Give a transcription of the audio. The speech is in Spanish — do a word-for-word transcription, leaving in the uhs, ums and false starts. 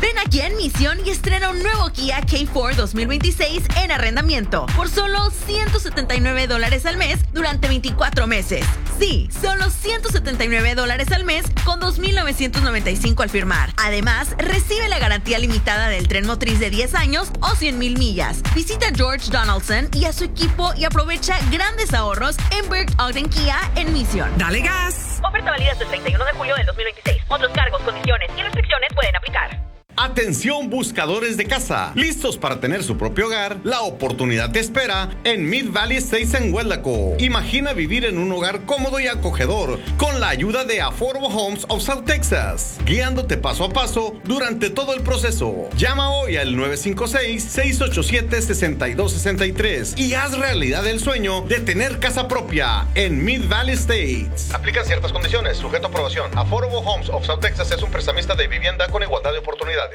Ven aquí en Mission y estrena un nuevo Kia K cuatro dos mil veintiséis en arrendamiento por solo ciento setenta y nueve dólares al mes durante veinticuatro meses. Sí, solo ciento setenta y nueve dólares al mes con dos mil novecientos noventa y cinco al firmar. Además, recibe la garantía limitada del tren motriz de diez años o cien mil millas. Visita George Donaldson y a su equipo y aprovecha grandes ahorros en Burke Ogden Kia en Mission. ¡Dale gas! Oferta válida hasta el treinta y uno de julio del dos mil veintiséis. Otros cargos, condiciones y restricciones pueden aplicar. Atención buscadores de casa, listos para tener su propio hogar. La oportunidad te espera en Mid Valley Estates en Huelaco. Imagina vivir en un hogar cómodo y acogedor con la ayuda de Affordable Homes of South Texas, guiándote paso a paso durante todo el proceso. Llama hoy al nueve cinco seis, seis ocho siete, seis dos seis tres y haz realidad el sueño de tener casa propia en Mid Valley Estates. Aplican ciertas condiciones, sujeto a aprobación. Affordable Homes of South Texas es un prestamista de vivienda con igualdad de oportunidades.